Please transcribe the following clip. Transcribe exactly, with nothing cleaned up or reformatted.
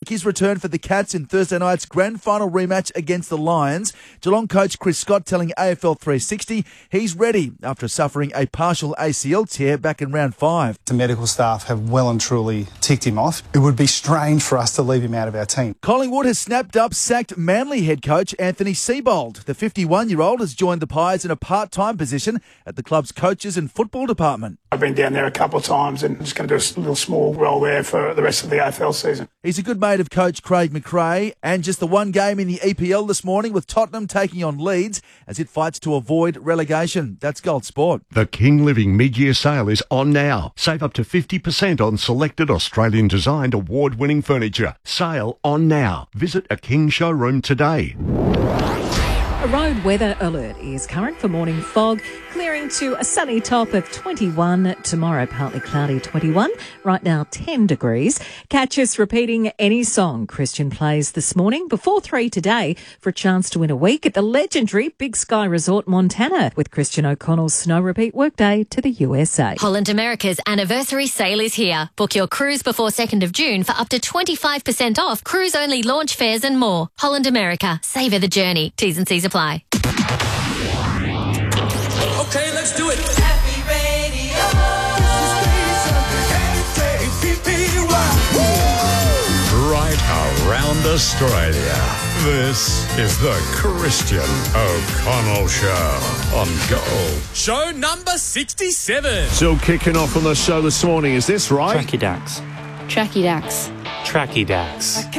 make his return for the Cats in Thursday night's grand final rematch against the Lions. Geelong coach Chris Scott telling A F L three sixty he's ready after suffering a partial A C L tear back in round five. The medical staff have well and truly ticked him off. It would be strange for us to leave him out of our team. Collingwood has snapped up sacked Manly head coach Anthony Seibold. The fifty-one-year-old has joined the Pies in a part-time position at the club's coaches and football department. I've been down there a couple of times and just going to do a little small role there for the rest of the A F L season. He's a good mate of coach Craig McRae, and just the one game in the E P L this morning with Tottenham taking on Leeds as it fights to avoid relegation. That's Gold Sport. The King Living mid-year sale is on now. Save up to fifty percent on selected Australian-designed award-winning furniture. Sale on now. Visit a King showroom today. A road weather alert is current for morning fog, clearing to a sunny top of twenty-one. Tomorrow, partly cloudy, twenty-one. Right now, ten degrees. Catch us repeating any song Christian plays this morning before three today for a chance to win a week at the legendary Big Sky Resort, Montana, with Christian O'Connell's Snow Repeat Workday to the U S A. Holland America's anniversary sale is here. Book your cruise before second of June for up to twenty-five percent off cruise-only launch fares and more. Holland America. Savour the journey. T's and C's apply. Okay, let's do it. Happy Radio. Right around Australia. This is the Christian O'Connell Show on Gold. Show number sixty-seven. Still kicking off on the show this morning, is this right? Tracky Dax. Tracky Dax. Tracky Dax.